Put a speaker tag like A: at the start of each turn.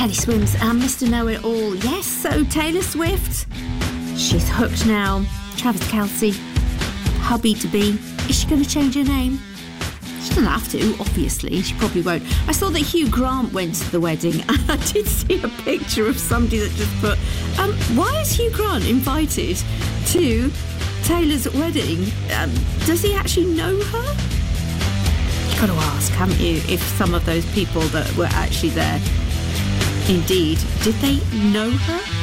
A: Telly Swims and Mr. Know-It-All. Yes, so Taylor Swift, she's hooked now. Travis Kelce, hubby-to-be. Is she going to change her name? She doesn't have to, obviously. She probably won't. I saw that Hugh Grant went to the wedding, and I did see a picture of somebody that just put, why is Hugh Grant invited to Taylor's wedding? Does he actually know her? You've got to ask, haven't you, if some of those people that were actually there, indeed, did they know her?